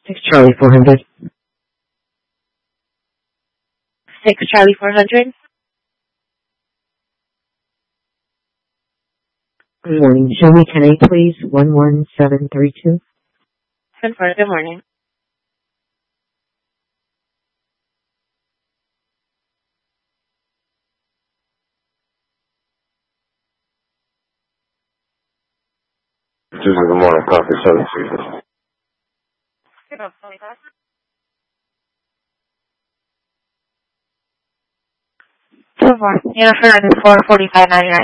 6 Charlie 400. 6 Charlie 400. Good morning. Show me 10-8, please. 11732. 10-4, good morning. Good morning, Coffee Services. Good morning, Two more. Yeah, for 445.99.